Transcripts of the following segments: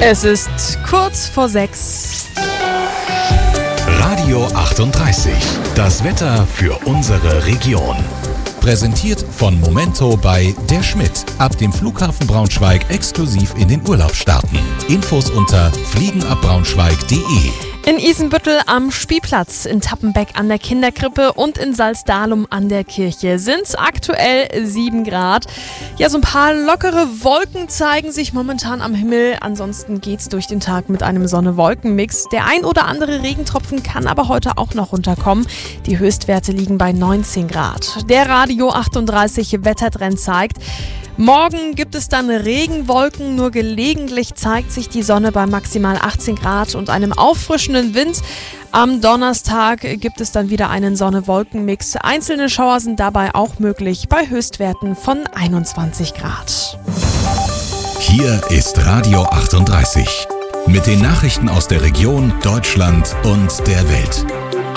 Es ist kurz vor 6. Radio 38. Das Wetter für unsere Region. Präsentiert von Momento bei Der Schmidt. Ab dem Flughafen Braunschweig exklusiv in den Urlaub starten. Infos unter fliegenabbraunschweig.de. In Isenbüttel am Spielplatz, in Tappenbeck an der Kinderkrippe und in Salzdalum an der Kirche sind es aktuell 7 Grad. Ja, so ein paar lockere Wolken zeigen sich momentan am Himmel. Ansonsten geht's durch den Tag mit einem Sonne-Wolken-Mix. Der ein oder andere Regentropfen kann aber heute auch noch runterkommen. Die Höchstwerte liegen bei 19 Grad. Der Radio 38 Wettertrend zeigt: Morgen gibt es dann Regenwolken, nur gelegentlich zeigt sich die Sonne bei maximal 18 Grad und einem auffrischenden Wind. Am Donnerstag gibt es dann wieder einen Sonne-Wolken-Mix. Einzelne Schauer sind dabei auch möglich bei Höchstwerten von 21 Grad. Hier ist Radio 38 mit den Nachrichten aus der Region, Deutschland und der Welt.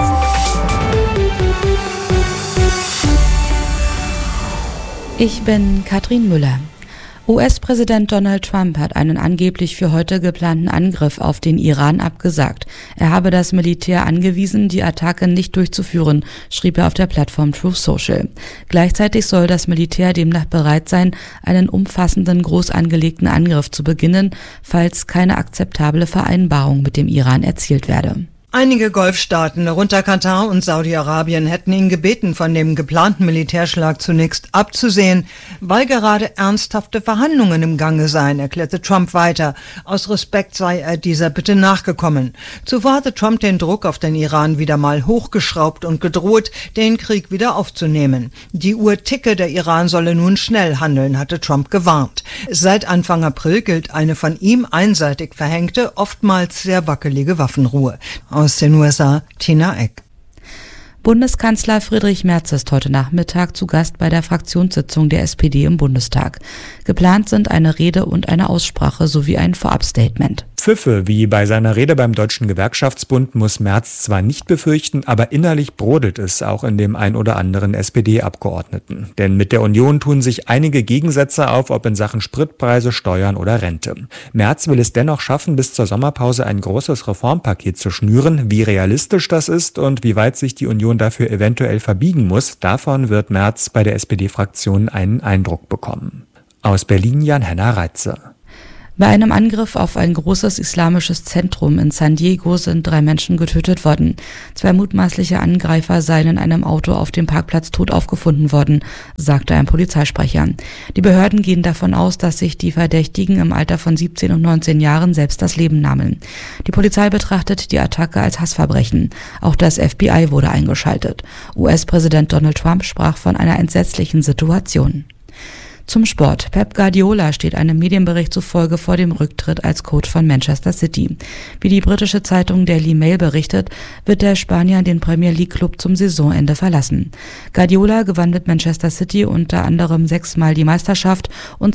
Ich bin Katrin Müller. US-Präsident Donald Trump hat einen angeblich für heute geplanten Angriff auf den Iran abgesagt. Er habe das Militär angewiesen, die Attacke nicht durchzuführen, schrieb er auf der Plattform Truth Social. Gleichzeitig soll das Militär demnach bereit sein, einen umfassenden, groß angelegten Angriff zu beginnen, falls keine akzeptable Vereinbarung mit dem Iran erzielt werde. Einige Golfstaaten, darunter Katar und Saudi-Arabien, hätten ihn gebeten, von dem geplanten Militärschlag zunächst abzusehen, weil gerade ernsthafte Verhandlungen im Gange seien, erklärte Trump weiter. Aus Respekt sei er dieser Bitte nachgekommen. Zuvor hatte Trump den Druck auf den Iran wieder mal hochgeschraubt und gedroht, den Krieg wieder aufzunehmen. Die Uhr ticke, der Iran solle nun schnell handeln, hatte Trump gewarnt. Seit Anfang April gilt eine von ihm einseitig verhängte, oftmals sehr wackelige Waffenruhe. Aus den USA, Tina Eck. Bundeskanzler Friedrich Merz ist heute Nachmittag zu Gast bei der Fraktionssitzung der SPD im Bundestag. Geplant sind eine Rede und eine Aussprache sowie ein Vorabstatement. Pfiffe, wie bei seiner Rede beim Deutschen Gewerkschaftsbund, muss Merz zwar nicht befürchten, aber innerlich brodelt es auch in dem ein oder anderen SPD-Abgeordneten. Denn mit der Union tun sich einige Gegensätze auf, ob in Sachen Spritpreise, Steuern oder Rente. Merz will es dennoch schaffen, bis zur Sommerpause ein großes Reformpaket zu schnüren. Wie realistisch das ist und wie weit sich die Union dafür eventuell verbiegen muss, davon wird Merz bei der SPD-Fraktion einen Eindruck bekommen. Aus Berlin Jan-Henner Reitze. Bei einem Angriff auf ein großes islamisches Zentrum in San Diego sind 3 Menschen getötet worden. 2 mutmaßliche Angreifer seien in einem Auto auf dem Parkplatz tot aufgefunden worden, sagte ein Polizeisprecher. Die Behörden gehen davon aus, dass sich die Verdächtigen im Alter von 17 und 19 Jahren selbst das Leben nahmen. Die Polizei betrachtet die Attacke als Hassverbrechen. Auch das FBI wurde eingeschaltet. US-Präsident Donald Trump sprach von einer entsetzlichen Situation. Zum Sport. Pep Guardiola steht einem Medienbericht zufolge vor dem Rücktritt als Coach von Manchester City. Wie die britische Zeitung Daily Mail berichtet, wird der Spanier den Premier League Club zum Saisonende verlassen. Guardiola gewann mit Manchester City unter anderem 6-mal die Meisterschaft und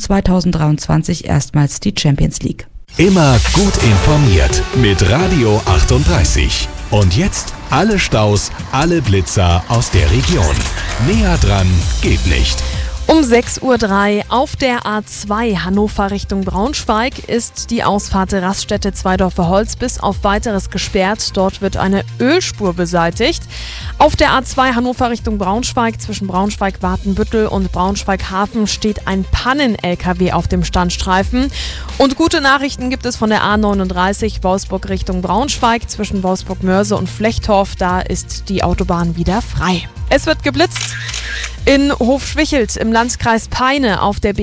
2023 erstmals die Champions League. Immer gut informiert mit Radio 38. Und jetzt alle Staus, alle Blitzer aus der Region. Näher dran geht nicht. Um 6:03 Uhr auf der A2 Hannover Richtung Braunschweig ist die Ausfahrt Raststätte Zweidorfer Holz bis auf Weiteres gesperrt. Dort wird eine Ölspur beseitigt. Auf der A2 Hannover Richtung Braunschweig zwischen Braunschweig-Watenbüttel und Braunschweig-Hafen steht ein Pannen-LKW auf dem Standstreifen. Und gute Nachrichten gibt es von der A39 Wolfsburg Richtung Braunschweig zwischen Wolfsburg-Mörse und Flechtorf. Da ist die Autobahn wieder frei. Es wird geblitzt. In Hofschwichelt im Landkreis Peine auf der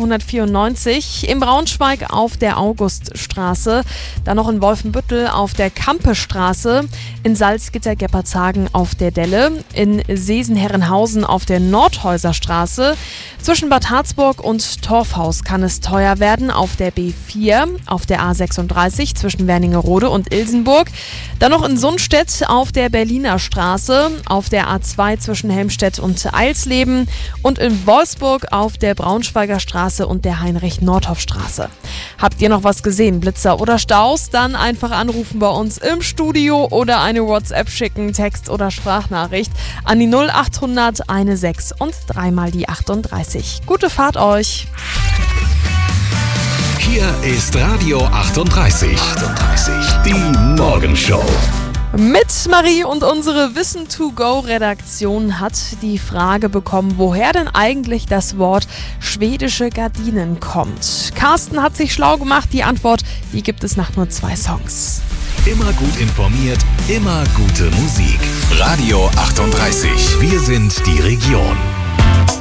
B494, in Braunschweig auf der Auguststraße, dann noch in Wolfenbüttel auf der Kampestraße, in Salzgitter-Geppertshagen auf der Delle, in Seesen-Herrenhausen auf der Nordhäuserstraße, zwischen Bad Harzburg und Torfhaus kann es teuer werden auf der B4, auf der A36 zwischen Wernigerode und Ilsenburg, dann noch in Sundstedt auf der Berliner Straße, auf der A2 zwischen Helmstedt und Eilsleben und in Wolfsburg auf der Braunschweiger Straße und der Heinrich-Nordhoff-Straße. Habt ihr noch was gesehen, Blitzer oder Staus? Dann einfach anrufen bei uns im Studio oder eine WhatsApp schicken, Text- oder Sprachnachricht an die 0800 16 und 3 mal die 38. Gute Fahrt euch! Hier ist Radio 38. Die Morgenshow. Mit Marie und unsere Wissen-to-go-Redaktion hat die Frage bekommen, woher denn eigentlich das Wort schwedische Gardinen kommt. Carsten hat sich schlau gemacht. Die Antwort, die gibt es nach nur 2 Songs. Immer gut informiert, immer gute Musik. Radio 38. Wir sind die Region.